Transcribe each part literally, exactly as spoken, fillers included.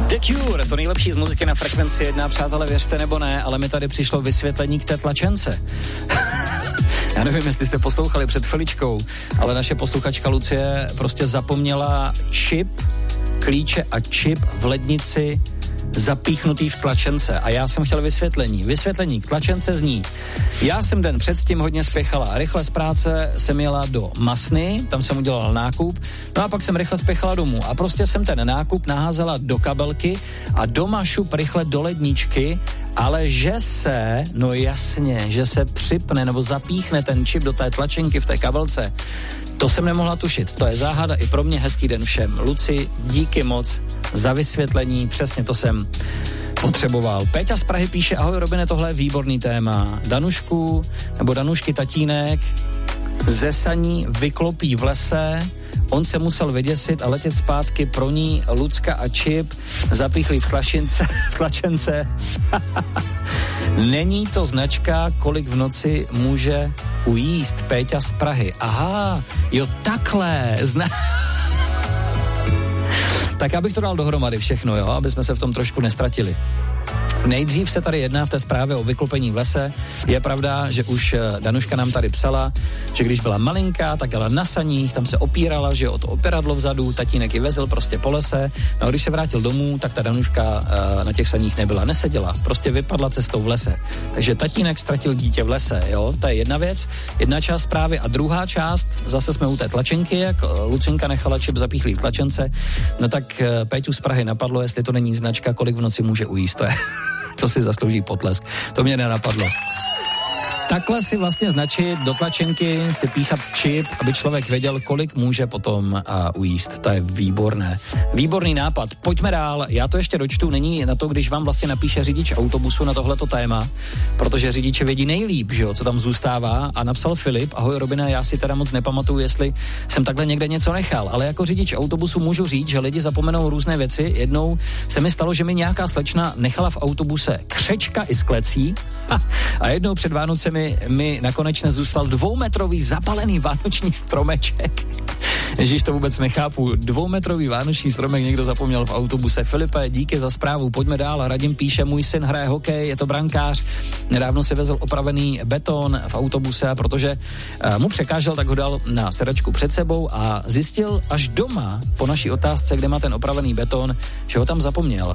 The Cure, to nejlepší z muziky na Frekvenci jedna, přátelé, věřte nebo ne, ale mi tady přišlo vysvětlení k té tlačence. Já nevím, jestli jste poslouchali před chviličkou, ale naše posluchačka Lucie prostě zapomněla čip, klíče a čip v lednici zapíchnutý v tlačence a já jsem chtěl vysvětlení. Vysvětlení k tlačence zní: já jsem den předtím hodně spěchala. Rychle z práce jsem jela do Masny, tam jsem udělala nákup, no a pak jsem rychle spěchala domů a prostě jsem ten nákup naházela do kabelky a doma šup rychle do ledničky, ale že se, no jasně, že se připne nebo zapíchne ten čip do té tlačenky v té kabelce, to jsem nemohla tušit. To je záhada i pro mě. Hezký den všem. Luci, díky moc za vysvětlení, přesně to jsem potřeboval. Péťa z Prahy píše: ahoj Robine, tohle je výborný téma. Danušku, nebo Danušky tatínek ze saní vyklopí v lese, on se musel vyděsit a letět zpátky, pro ní Lucka a čip zapíchli v tlačence. V tlačence. Není to značka, kolik v noci může ujíst. Péťa z Prahy. Aha, jo takhle. Zna... Tak já bych to dal dohromady všechno, jo, aby jsme se v tom trošku nestratili. Nejdřív se tady jedná v té zprávě o vyklopení v lese. Je pravda, že už Danuška nám tady psala, že když byla malinká, tak jela na saních, tam se opírala, že o to opěradlo vzadu, tatínek ji vezl prostě po lese. No a když se vrátil domů, tak ta Danuška uh, na těch saních nebyla, neseděla, prostě vypadla cestou v lese. Takže tatínek ztratil dítě v lese, jo, to je jedna věc, jedna část zprávy a druhá část, zase jsme u té tlačenky, jak Lucinka nechala čip zapíchlý v tlačence, no tak uh, Péťu z Prahy napadlo, jestli to není značka, kolik v noci může ujíst, to je... To si zaslouží potlesk. To mě nenapadlo. Takhle si vlastně značit do tlačenky, si píchat čip, aby člověk věděl, kolik může potom a, ujíst. To je výborné. Výborný nápad. Pojďme dál. Já to ještě dočtu. Není na to, když vám vlastně napíše řidič autobusu na tohleto téma, protože řidiče vědí nejlíp, že jo, co tam zůstává. A napsal Filip: ahoj Robine, já si teda moc nepamatuju, jestli jsem takhle někde něco nechal, ale jako řidič autobusu můžu říct, že lidi zapomenou různé věci. Jednou se mi stalo, že mi nějaká slečna nechala v autobuse křečka i s klecí a jednou před Vánocemi mi nakonec zůstal dvoumetrový zapalený vánoční stromeček. Ježíš, to vůbec nechápu. Dvoumetrový vánoční stromek někdo zapomněl v autobuse. Filipe, díky za zprávu, pojďme dál. Radim píše: můj syn hraje hokej, je to brankář. Nedávno si vezl opravený beton v autobuse, protože uh, mu překážel, tak ho dal na sedačku před sebou a zjistil až doma po naší otázce, kde má ten opravený beton, že ho tam zapomněl.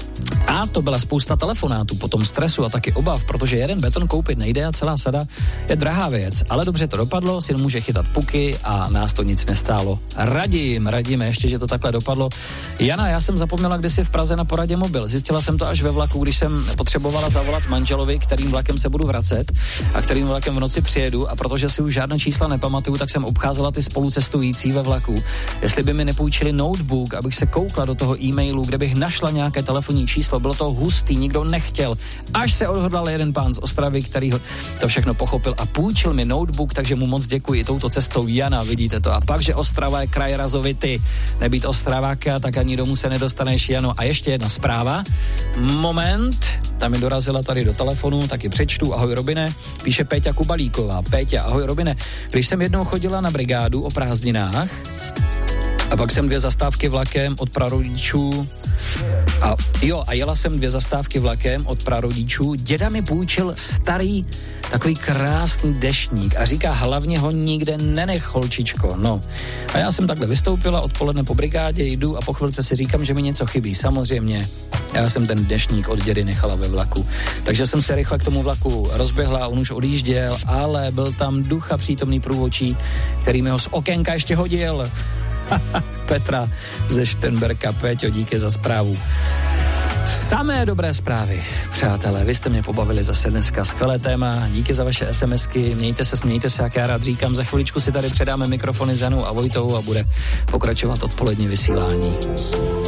A to byla spousta telefonátů, potom stresu a taky obav, protože jeden beton koupit nejde a celá sada je drahá věc. Ale dobře to dopadlo, syn může chytat puky a nás to nic nestálo. Radím, radíme ještě, že to takhle dopadlo. Jana, já jsem zapomněla kdysi v Praze na poradě mobil. Zjistila jsem to až ve vlaku, když jsem potřebovala zavolat manželovi, kterým vlakem se budu vracet a kterým vlakem v noci přijedu, a protože si už žádné čísla nepamatuju, tak jsem obcházela ty spolucestující ve vlaku. Jestli by mi nepůjčili notebook, abych se koukla do toho e-mailu, kde bych našla nějaké telefonní číslo, bylo to hustý, nikdo nechtěl. Až se odhodlal jeden pán z Ostravy, který ho to všechno pochopil a půjčil mi notebook, takže mu moc děkuji touto cestou. Jana, vidíte to. A pak, že Ostrava je kraj razovity. Nebýt Ostraváka, tak ani domů se nedostaneš, Jano. A ještě jedna zpráva. Moment, tam mi dorazila tady do telefonu, taky přečtu. Ahoj Robine, píše Péťa Kubalíková. Péťa, ahoj Robine, když jsem jednou chodila na brigádu o prázdninách a pak jsem dvě zastávky vlakem od prarodičů A jo, a jela jsem dvě zastávky vlakem od prarodičů. Děda mi půjčil starý, takový krásný deštník a říká, hlavně ho nikde nenech, holčičko. No. A já jsem takhle vystoupila odpoledne po brigádě, jdu a po chvilce si říkám, že mi něco chybí. Samozřejmě, já jsem ten deštník od dědy nechala ve vlaku. Takže jsem se rychle k tomu vlaku rozběhla, on už odjížděl, ale byl tam ducha přítomný průvodčí, který mi ho z okénka ještě hodil. Petra ze Štenberka. Péťo, díky za zprávu. Samé dobré zprávy, přátelé, vy jste mě pobavili zase dneska, skvělé téma, díky za vaše SMSky, mějte se, smějte se, jak já rád říkám, za chviličku si tady předáme mikrofony s Janou a Vojtou a bude pokračovat odpolední vysílání.